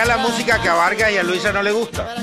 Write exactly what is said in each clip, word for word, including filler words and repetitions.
sea la música que a Vargas y a Luisa no le gusta.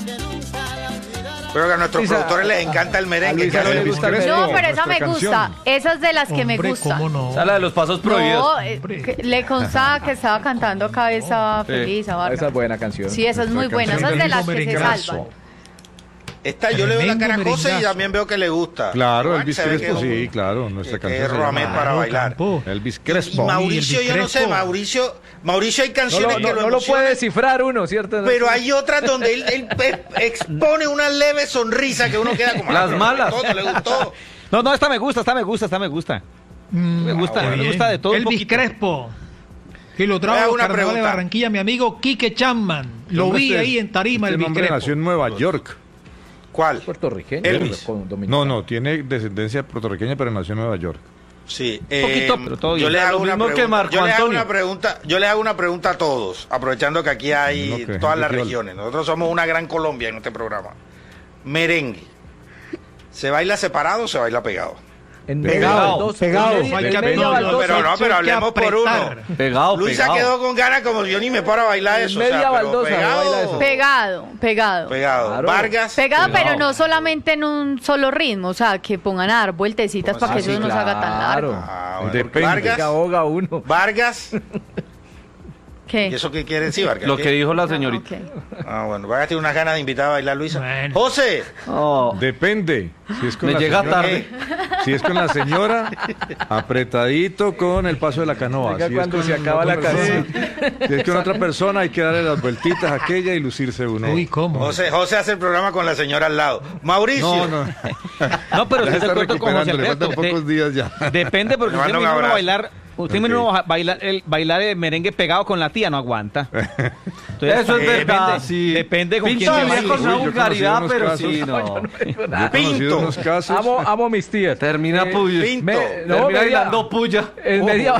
Pero que a nuestros Luisa, productores les encanta el merengue. Luisa que no le hacen. gusta el merengue. No, pero esa me Nuestra gusta. canción. Esa es de las que me Hombre, gusta. ¿cómo no? O sea, la de los pasos prohibidos. No, eh, que le constaba que estaba cantando Cabeza Sí. Feliz a Vargas. Esa es buena canción. Sí, esa es muy Nuestra buena. Esa canción es de del las ritmo que se merengazo. salvan. Esta yo le veo la cara a Tremendo José y merengazo. también veo que le gusta. Claro, Igual Elvis se ve que Crespo, es un- sí, claro. Nuestra que- que canción es se llama Roamé para bailar. Campo. Elvis Y Crespo. Mauricio, Uy, el yo no sé, Crespo. Mauricio, Mauricio hay No canciones lo, que no, lo no lo emocionan, puede descifrar uno, ¿cierto? pero hay otras donde él, él pe- expone una leve sonrisa que uno queda como... Las "Ah, pero malas". todo no le gustó. No, no, esta me gusta, esta me gusta, esta me gusta. Mm, Me gusta, ah, me bien. gusta de todo un Elvis poquito. Crespo. Que lo Voy a trajo a los una carnavales de pregunta. Barranquilla, mi amigo Quique Chapman. Lo Hombre, vi este- ahí en tarima, este Elvis hombre Crespo. nació en Nueva York. ¿Cuál? Puertorriqueño. Elvis. con dominicano. No, no, tiene descendencia puertorriqueña, pero nació en Nueva York. Sí, poquito, eh, pero todo yo bien. le hago Lo una mismo que pregunta. Marco yo le hago Antonio. una pregunta. Yo le hago una pregunta a todos, aprovechando que aquí hay No, que todas Henry las Fiol. regiones. Nosotros somos una gran Colombia en este programa. Merengue. ¿Se baila separado o se baila pegado? En Pegado, media baldosa, pegado. en media- Hay en que- media no, no, baldosa. pero no, pero hay que hablemos por uno. apretar. Pegado, Luisa pegado. quedó con ganas como yo ni me paro a bailar En eso. media o sea, pero baldosa, pegado, baila eso. Pegado, pegado. Pegado. Claro. Vargas. Pegado, Pegado. pero no solamente en un solo ritmo, o sea, que pongan a dar vueltecitas para que Ah, eso sí, no se haga tan largo. claro. Ah, bueno, Depende. Que Vargas. ahoga uno. Vargas. ¿Qué? ¿Y eso qué quiere decir, Vargas? Lo ¿Qué? que dijo la Ah, señorita. ok. Ah, bueno, Vargas tiene unas ganas de invitar a bailar a Luisa. Bueno. José. Oh, Depende. Si es con me la llega señora- tarde. Si es con la señora, apretadito con el paso de la canoa. Oiga, Si es cuando con se acaba otra la persona- canción. Si es con otra persona, hay que darle las vueltitas a aquella y lucirse uno. Uy, ¿cómo? José, José hace el programa con la señora al lado. Mauricio. No, no. No, pero Ya estoy de está acuerdo con José recuperando, le Alberto. faltan pocos De- días ya. Depende, porque Le usted mando un me uno abrazo. bailar, usted me Ok. uno bailar el bailar el merengue pegado con la tía no aguanta. Entonces, Eso es depende, verdad, sí. Depende con Pinto quién se había baile. con una Uy, yo he vulgaridad, conocido pero unos sí, casos. no. Yo he conocido Pinto. unos casos. Amo, amo a mis tías. Termina Eh, puya. Pinto. me- no, Termina media- bailando puya. En media,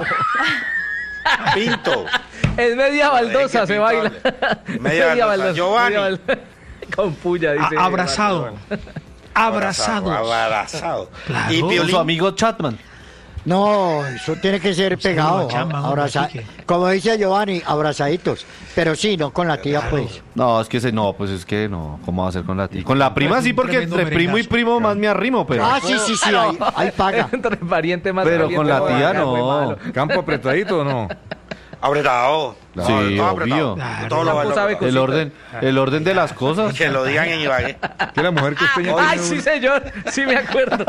Pinto. en media baldosa Ay, qué se baila. pintable. Media baldosa. Giovanni. media baldosa. Con puya, dice. A- abrazado. Abrazados. Abrazado. Claro. Y Con su Piolín. amigo Chatman. No, eso tiene que ser pegado. Chamba, hombre, abraza- Quique. Como dice Giovanni, abrazaditos. Pero sí, no con la tía, pues. No, es que ese no, pues es que no. ¿Cómo va a ser con la tía? Con la prima sí, porque Tremendo entre primo y merengazo. primo más me arrimo, pero. Ah, sí, sí, sí, ahí, ahí paga. Entre pariente más Pero caliente, con la no, tía acá, muy no. malo. ¿Campo apretadito o no? Apretado. Sí, todo apretado. obvio. Claro. Todo lo Campo bailo sabe apretado. El orden, el orden de las cosas. Que lo digan en Ibagué. Que la mujer costeña Ay, tiene, sí, un- señor. Sí, me acuerdo.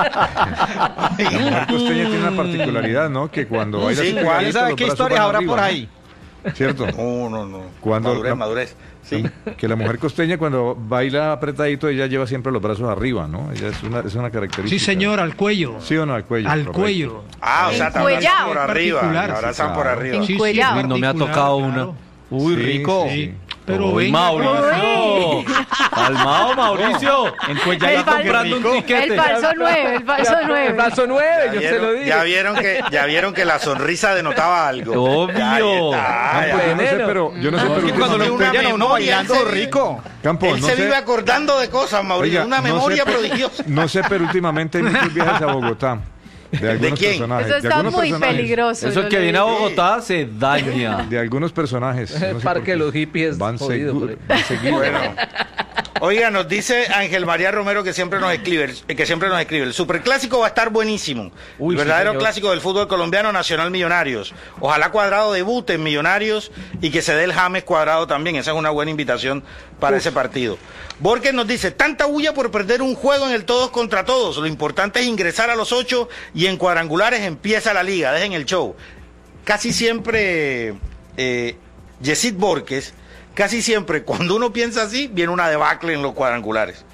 la mujer costeña tiene una particularidad, ¿no? Que cuando baila Sí, así ¿cuál? pegadito, ¿Quién sabe los qué brazos historias van habrá arriba, por ¿no? ahí? ¿Cierto? No, no, no. Cuando madurez, la- madurez. Sí. Que la mujer costeña cuando baila apretadito, ella lleva siempre los brazos arriba, ¿no? Ella es una, es una característica. Sí, señor, al cuello. ¿Sí o no? Al cuello. Al correcto. cuello. Ah, o sea, te abrazan Encuellado. por arriba. Te Particular. abrazan Sí, por claro. arriba. En- Sí, sí, Encuellado. Uy, no me ha particular, tocado claro. una. Uy, Sí, rico. sí. Sí, pero Uy, venga, Mauricio. Calmado, Mauricio. Encuellado El fal- comprando un tiquete. El falso nueve, el falso El nueve. paso nueve, Ya yo se lo vieron, dije. ya vieron que ya vieron que la sonrisa denotaba algo. Obvio. Ya, ahí está, Campo, ya. yo no sé, pero yo no sé, No, pero es que cuando últimamente- lo una Encuellan a uno memoria, bailando él se- rico. Campo, Él no se sé, vive acordando de cosas, Mauricio. oiga, una no sé, memoria pero- prodigiosa. No sé, pero últimamente hay muchos viajes a Bogotá. De algunos quién? personajes. Eso de está algunos muy personajes, peligroso. Eso yo que le viene a digo. Bogotá se daña. De algunos personajes. no sé El por parque qué. de los hippies Van, jodido segu- por ahí. van seguido. Bueno. Oiga, nos dice Ángel María Romero que siempre nos escribe, eh, que siempre nos escribe. El superclásico va a estar buenísimo. Uy, el sí, verdadero señor. clásico del fútbol colombiano, Nacional Millonarios. Ojalá Cuadrado debute en Millonarios y que se dé el James Cuadrado también. Esa es una buena invitación para ese partido. Borges nos dice, tanta bulla por perder un juego en el todos contra todos. Lo importante es ingresar a los ocho y en cuadrangulares empieza la liga. Dejen el show. Casi siempre, eh, Yesid Borges, casi siempre cuando uno piensa así, viene una debacle en los cuadrangulares.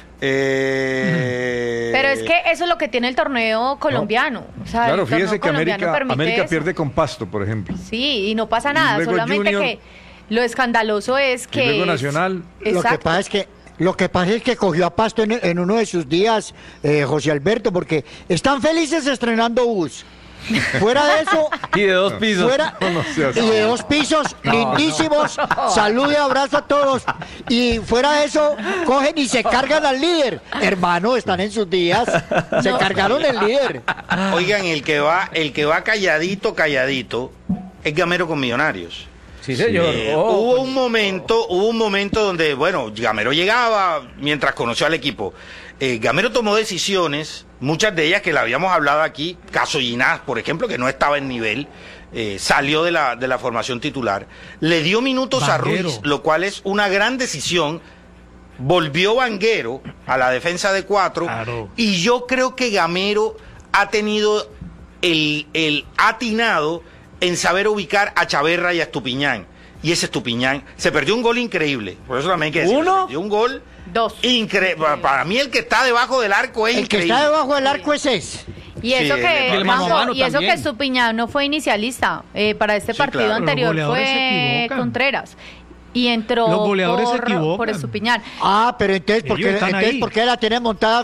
Eh, Pero es que eso es lo que tiene el torneo colombiano. O sea, Claro, el torneo fíjese que colombiano América, permite América eso. pierde con Pasto, por ejemplo. Sí, y no pasa Y nada. luego Solamente Junior- que lo escandaloso es que. Y luego es- Nacional. Lo que Exacto. pasa es que lo que pasa es que cogió a Pasto en, en uno de sus días, eh, José Alberto, porque están felices estrenando bus. Fuera de eso, Y de dos pisos. fuera No, no seas- y de dos pisos lindísimos, salud y abrazo a todos. Y fuera de eso, cogen y se cargan al líder. Hermano, están en sus días, se cargaron el líder. Oigan, el que va, el que va calladito, calladito, es Gamero con Millonarios. Sí, señor. Eh, Oh, hubo un momento, hubo un momento donde, bueno, Gamero llegaba mientras conoció al equipo. Eh, Gamero tomó decisiones, muchas de ellas que le habíamos hablado aquí, caso Ginás, por ejemplo, que no estaba en nivel, eh, salió de la, de la formación titular, le dio minutos Vanguero. a Ruiz, lo cual es una gran decisión. Volvió Vanguero a la defensa de cuatro, Claro. y yo creo que Gamero ha tenido el, el atinado en saber ubicar a Chaverra y a Estupiñán. Y ese Estupiñán se perdió un gol increíble. Por eso también hay que decir, ¿Uno? se perdió un gol Dos. increíble. Para, para mí el que está debajo del arco es El que increíble. está debajo del arco es ese. Y eso Sí, que, el- el mano a Juanjo, mano y eso también. que Estupiñán no fue inicialista eh, para este Sí, partido claro. anterior, Los goleadores se fue equivocan. Contreras. Y entró Los goleadores se por, equivocan. por Estupiñán. Ah, pero entonces, ¿por qué, Ellos están entonces ahí. ¿por qué la tienen montada